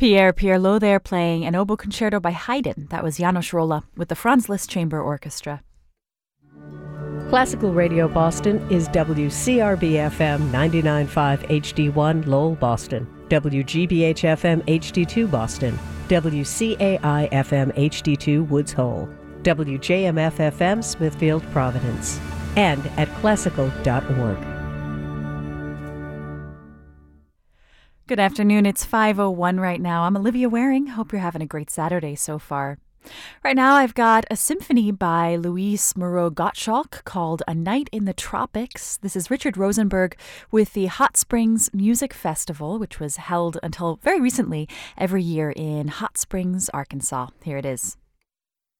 Pierre Pierlot there playing an oboe concerto by Haydn. That was János Rolla with the Franz Liszt Chamber Orchestra. Classical Radio Boston is WCRB-FM 99.5 HD1 Lowell, Boston, WGBH-FM HD2 Boston, WCAI-FM HD2 Woods Hole, WJMF-FM Smithfield, Providence, and at classical.org. Good afternoon. It's 5:01 right now. I'm Olivia Waring. Hope you're having a great Saturday so far. Right now, I've got a symphony by Louise Moreau-Gottschalk called A Night in the Tropics. This is Richard Rosenberg with the Hot Springs Music Festival, which was held until very recently every year in Hot Springs, Arkansas. Here it is.